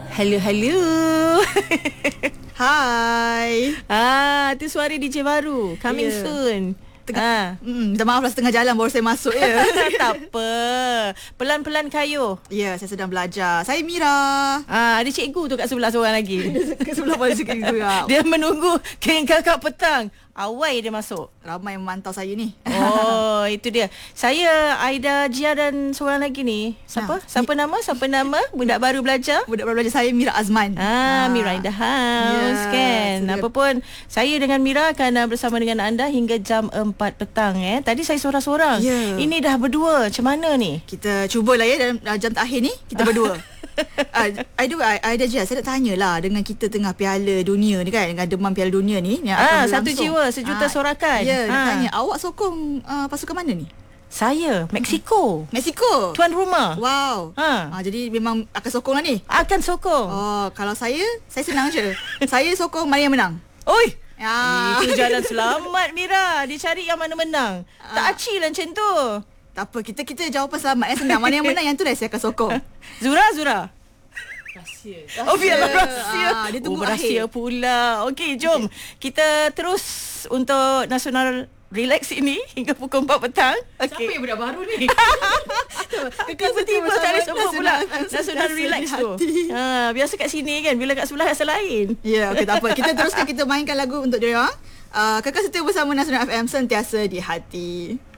Hello. Hai. Tu suara DJ baru. Coming soon. Minta maaf lah, setengah jalan baru saya masuk ya. Tak apa. Pelan-pelan kayu. Ya, saya sedang belajar. Saya Mira. Ada cikgu tu kat sebelah seorang lagi. Ke sebelah mana sikit juga. Dia menunggu geng kakak petang. Awal dia masuk. Ramai yang memantau saya ni. Oh, itu dia. Saya Aida Jia dan seorang lagi ni. Siapa? Siapa nama? Budak baru belajar. Budak baru belajar, saya Mira Azman. Mira in the house, kan. Apapun, saya dengan Mira akan bersama dengan anda hingga jam 4 petang. Tadi saya seorang-seorang. Ini dah berdua. Macam mana ni? Kita cubalah dalam jam terakhir ni kita berdua. Aida Jia, saya nak tanyalah, dengan kita tengah Piala Dunia ni kan, dengan demam Piala Dunia ni yang akan satu berlangsung. jiwa sejuta sorakan. Ya, nak tanya, awak sokong pasukan mana ni? Saya Mexico. Tuan rumah. Wow. Jadi memang akan sokong lah ni. Akan sokong. Kalau saya senang je. Saya sokong mana yang menang. Oi. Itu jalan selamat, Mira. Dia cari yang mana menang. Tak aci lah macam tu. Tak apa, kita jawapan selamat senang. Mana yang menang, yang tu dah saya akan sokong. Zura. Rahsia. Biarlah rahsia. Dia tunggu rahsia akhir pula. Okey, jom kita terus untuk Nasional Relax ini hingga pukul 4 petang. Siapa yang budak baru ni? Tiba-tiba tak boleh sebut pula Nasional Relax tu. Biasa kat sini kan, bila kat sebelah asal lain. Ya, okey, tak apa. Kita teruskan, kita mainkan lagu untuk dia orang. Kakak setia bersama Nasional FM, sentiasa di hati.